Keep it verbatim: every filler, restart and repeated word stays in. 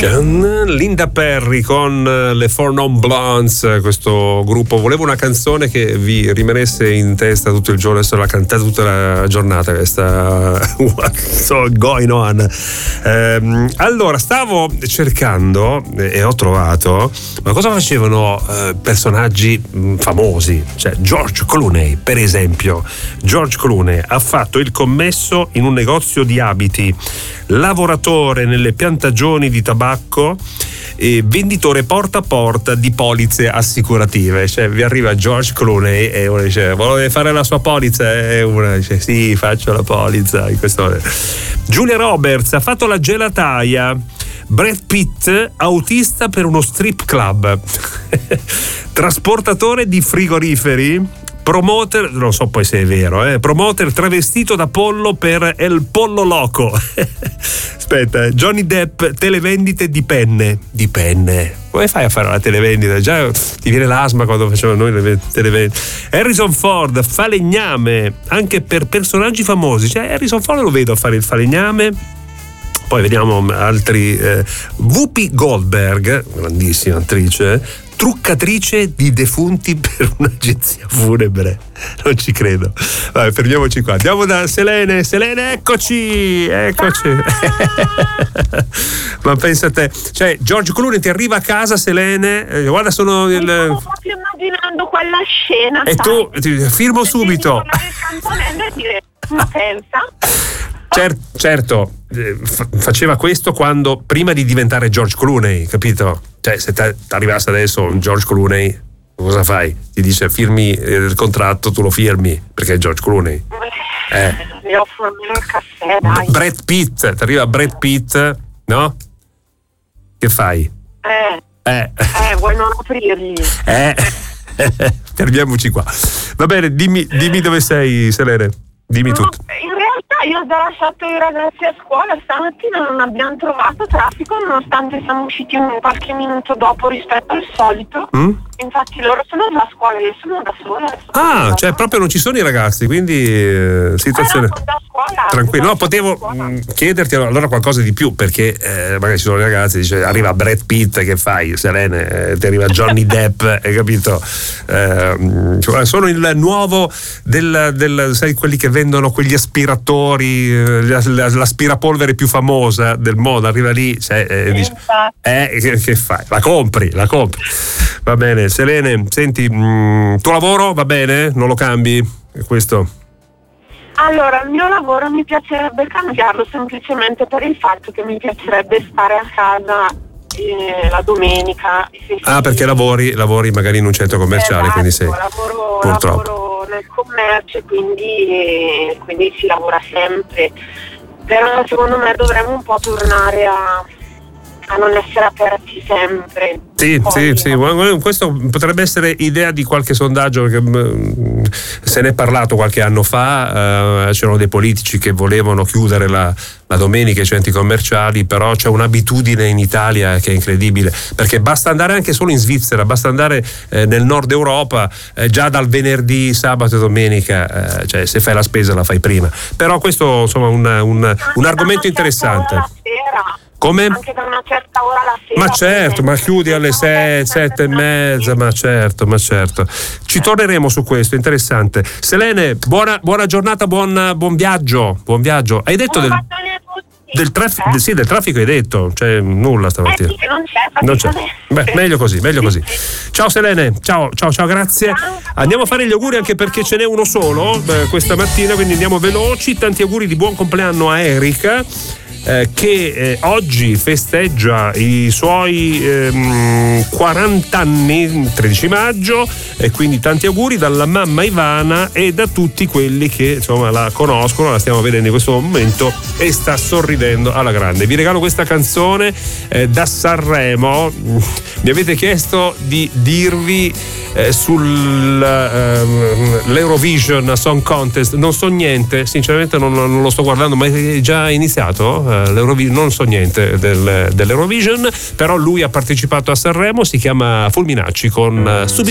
Generation, Linda Perry con le Four Non Blondes, questo gruppo. Volevo una canzone che vi rimanesse in testa tutto il giorno, adesso la cantate tutta la giornata, questa so going on. Ehm, allora, stavo cercando e ho trovato, ma cosa facevano eh, personaggi mh, famosi? Cioè George Clooney, per esempio. George Clooney ha fatto il commesso in un negozio di abiti, lavoratore nelle piantagioni di tabacco e venditore porta a porta di polizze assicurative. Cioè vi arriva George Clooney e uno dice: vuole fare la sua polizza? E uno dice: sì, faccio la polizza in questo. Julia Roberts ha fatto la gelataia. Brad Pitt, autista per uno strip club. Trasportatore di frigoriferi. Promoter, non so poi se è vero, eh, promoter travestito da pollo per El Pollo Loco. Aspetta, Johnny Depp, televendite di penne. Di penne. Come fai a fare la televendita? Già ti viene l'asma quando facevamo noi le televendite. Harrison Ford, falegname, anche per personaggi famosi. Cioè Harrison Ford lo vedo a fare il falegname. Poi vediamo altri. Eh, Whoopi Goldberg, grandissima attrice, truccatrice di defunti per un'agenzia funebre. Non ci credo. Vabbè, fermiamoci qua. Andiamo da Selene. Selene, eccoci, eccoci. Ma pensa a te, cioè George Clooney ti arriva a casa, Selene, eh, guarda, sono il. Stavo proprio immaginando quella scena. E tu ti, firmo subito. Ma pensa. Certo, certo, faceva questo quando prima di diventare George Clooney, capito? Cioè, se ti arrivasse adesso un George Clooney, cosa fai? Ti dice: firmi il contratto, tu lo firmi perché è George Clooney. Eh. Mi offro almeno il caffè, dai. Brad Pitt, ti arriva Brad Pitt, no? Che fai? Eh. Eh. Eh, vuoi non aprirgli? Eh. Fermiamoci qua. Va bene, dimmi, dimmi dove sei, Selene. Dimmi no, tutto. In realtà io ho già lasciato i ragazzi a scuola, stamattina non abbiamo trovato traffico nonostante siamo usciti un qualche minuto dopo rispetto al solito. Mm? Infatti loro sono già a scuola, io sono da sola. Ah, da cioè sola. Proprio non ci sono i ragazzi, quindi eh, situazione eh, no, scuola, tranquillo. No, potevo mh, chiederti allora qualcosa di più, perché eh, magari ci sono i ragazzi, dice arriva Brad Pitt, che fai? Selene, eh, ti arriva Johnny Depp, hai capito? Eh, sono il nuovo del, del sai, quelli che vendono quegli aspiratori, l'aspirapolvere più famosa del mondo, arriva lì, cioè, eh, dice, eh, che, che fai? La compri, la compri. Va bene, Selene, senti, mh, tuo lavoro va bene? Non lo cambi? È questo? Allora, il mio lavoro mi piacerebbe cambiarlo semplicemente per il fatto che mi piacerebbe stare a casa eh, la domenica. Ah, perché lavori, lavori magari in un centro commerciale, esatto, quindi sei. Lavoro, purtroppo. lavoro nel commercio, quindi, quindi si lavora sempre. Però secondo me dovremmo un po' tornare a, a non essere aperti sempre. Sì, Poi, sì, sì, questo potrebbe essere idea di qualche sondaggio, perché mh, se ne è parlato qualche anno fa, eh, c'erano dei politici che volevano chiudere la, la domenica i centri commerciali, però c'è un'abitudine in Italia che è incredibile, perché basta andare anche solo in Svizzera, basta andare eh, nel nord Europa, eh, già dal venerdì, sabato e domenica, eh, cioè se fai la spesa la fai prima, però questo insomma un, un, un argomento interessante. Come? Anche da una certa ora la sera. Ma certo, ma chiudi alle sei, sette e mezza, ma certo, ma certo. Ci torneremo su questo, interessante. Selene, buona, buona giornata, buon, buon viaggio, buon viaggio. Hai detto del, del, traf- eh? Sì, del traffico hai detto, cioè nulla stamattina. Eh sì, non c'è, non c'è. Beh, meglio così, meglio così. Ciao Selene, ciao, ciao, ciao, grazie. Andiamo a fare gli auguri anche perché ce n'è uno solo eh, questa mattina, quindi andiamo veloci. Tanti auguri di buon compleanno a Erika. Eh, che eh, oggi festeggia i suoi ehm, quaranta anni, tredici maggio, e quindi tanti auguri dalla mamma Ivana e da tutti quelli che insomma la conoscono, la stiamo vedendo in questo momento e sta sorridendo alla grande. Vi regalo questa canzone eh, da Sanremo. Mi avete chiesto di dirvi eh, sull'Eurovision eh, Song Contest, non so niente, sinceramente non, non lo sto guardando, ma è già iniziato l'Eurovision, non so niente del, dell'Eurovision, però lui ha partecipato a Sanremo, si chiama Fulminacci con uh, Subito